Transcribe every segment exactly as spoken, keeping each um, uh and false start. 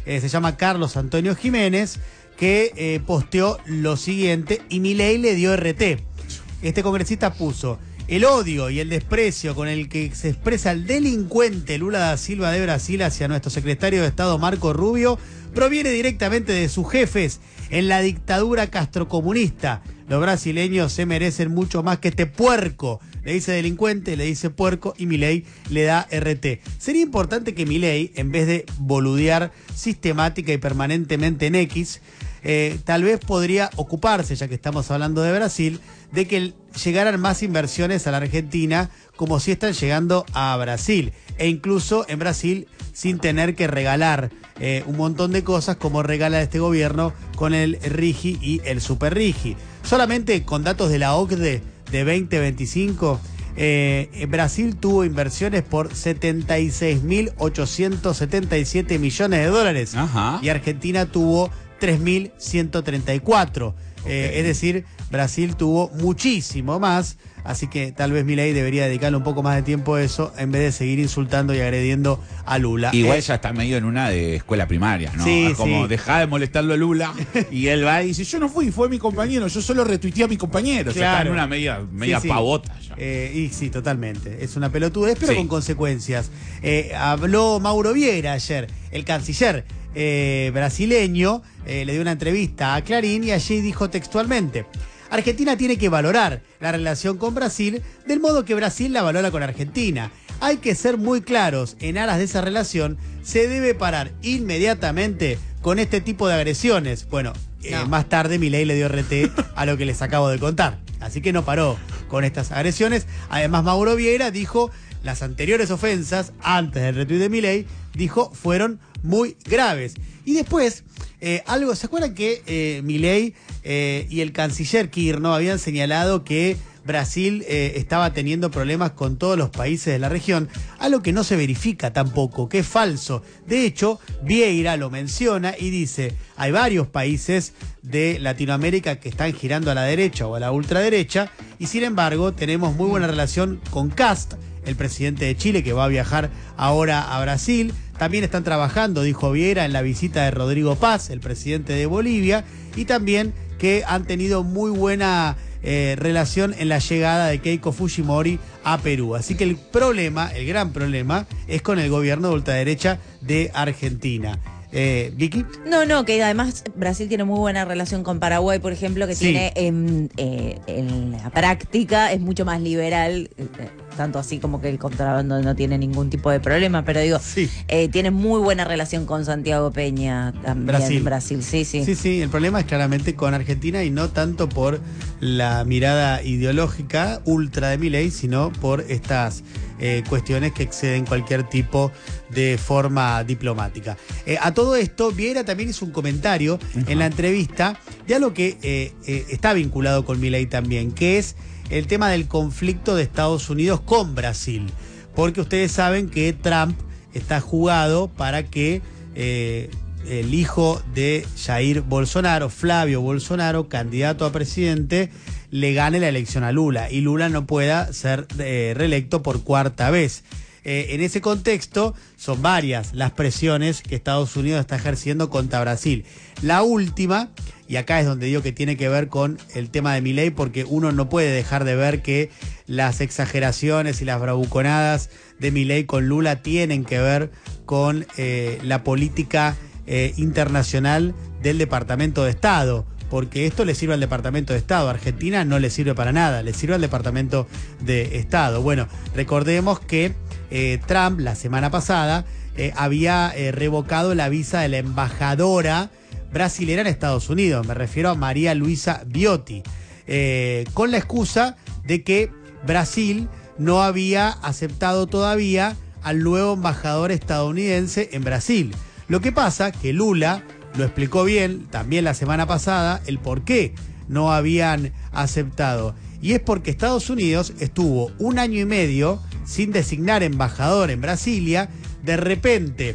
eh, se llama Carlos Antonio Jiménez, que eh, posteó lo siguiente y Milei le dio R T. Este congresista puso: el odio y el desprecio con el que se expresa el delincuente Lula da Silva de Brasil hacia nuestro secretario de Estado Marco Rubio proviene directamente de sus jefes en la dictadura castrocomunista. Los brasileños se merecen mucho más que este puerco. Le dice delincuente, le dice puerco y Milei le da R T. Sería importante que Milei, en vez de boludear sistemática y permanentemente en X, eh, tal vez podría ocuparse, ya que estamos hablando de Brasil, de que llegaran más inversiones a la Argentina como si están llegando a Brasil. E incluso en Brasil sin tener que regalar eh, un montón de cosas como regala este gobierno con el RIGI y el Super RIGI. Solamente con datos de la O C D de veinte veinticinco, eh, Brasil tuvo inversiones por setenta y seis mil ochocientos setenta y siete millones de dólares. Ajá. Y Argentina tuvo tres mil ciento treinta y cuatro. Okay. Eh, es decir, Brasil tuvo muchísimo más, así que tal vez Milei debería dedicarle un poco más de tiempo a eso en vez de seguir insultando y agrediendo a Lula. Igual eh, ya está medio en una de escuela primaria, ¿no? Sí, es como sí. dejá de molestarlo a Lula y él va y dice, yo no fui, fue mi compañero, yo solo retuiteé a mi compañero. Claro. O sea, está en una media, media sí, sí. pavota ya. Eh, y sí, totalmente. Es una pelotudez, pero sí. con consecuencias. Eh, habló Mauro Vieira ayer, el canciller eh, brasileño, eh, le dio una entrevista a Clarín y allí dijo textualmente: Argentina tiene que valorar la relación con Brasil del modo que Brasil la valora con Argentina. Hay que ser muy claros, en aras de esa relación se debe parar inmediatamente con este tipo de agresiones. Bueno, no. eh, más tarde Milei le dio R T a lo que les acabo de contar. Así que no paró con estas agresiones. Además, Mauro Vieira dijo las anteriores ofensas, antes del retweet de Milei, dijo fueron muy graves. Y después, eh, algo, ¿se acuerdan que eh, Milei eh, y el canciller Kirchner habían señalado que Brasil eh, estaba teniendo problemas con todos los países de la región? Algo que no se verifica tampoco, que es falso. De hecho, Vieira lo menciona y dice, hay varios países de Latinoamérica que están girando a la derecha o a la ultraderecha, y sin embargo tenemos muy buena relación con Kast, el presidente de Chile, que va a viajar ahora a Brasil. También están trabajando, dijo Vieira, en la visita de Rodrigo Paz, el presidente de Bolivia, y también que han tenido muy buena eh, relación en la llegada de Keiko Fujimori a Perú. Así que el problema, el gran problema, es con el gobierno de ultraderecha de Argentina. Eh, ¿Vicky? No, no, que además Brasil tiene muy buena relación con Paraguay, por ejemplo, que sí. tiene en, eh, en la práctica es mucho más liberal, eh, tanto así como que el contrabando no tiene ningún tipo de problema, pero digo, sí. eh, tiene muy buena relación con Santiago Peña también. Brasil. Brasil, sí, sí. Sí, sí, el problema es claramente con Argentina y no tanto por la mirada ideológica ultra de Milei, sino por estas eh, cuestiones que exceden cualquier tipo de forma diplomática. Eh, a todo esto, Vieira también hizo un comentario uh-huh. en la entrevista de algo que eh, eh, está vinculado con Milei también, que es el tema del conflicto de Estados Unidos con Brasil. Porque ustedes saben que Trump está jugado para que eh, el hijo de Jair Bolsonaro, Flavio Bolsonaro, candidato a presidente, le gane la elección a Lula y Lula no pueda ser eh, reelecto por cuarta vez. Eh, en ese contexto son varias las presiones que Estados Unidos está ejerciendo contra Brasil. La última, y acá es donde digo que tiene que ver con el tema de Milei, porque uno no puede dejar de ver que las exageraciones y las bravuconadas de Milei con Lula tienen que ver con eh, la política eh, internacional del Departamento de Estado. Porque esto le sirve al Departamento de Estado. Argentina no le sirve para nada, le sirve al Departamento de Estado. Bueno, recordemos que eh, Trump la semana pasada eh, había eh, revocado la visa de la embajadora brasilera en Estados Unidos. Me refiero a María Luisa Biotti, eh, con la excusa de que Brasil no había aceptado todavía al nuevo embajador estadounidense en Brasil. Lo que pasa que Lula lo explicó bien también la semana pasada el por qué no habían aceptado. Y es porque Estados Unidos estuvo un año y medio sin designar embajador en Brasilia. De repente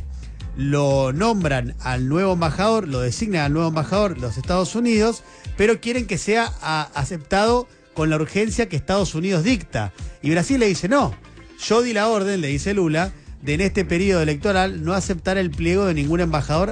lo nombran al nuevo embajador, lo designan al nuevo embajador los Estados Unidos, pero quieren que sea a, aceptado con la urgencia que Estados Unidos dicta. Y Brasil le dice, no, yo di la orden, le dice Lula, de en este periodo electoral no aceptar el pliego de ningún embajador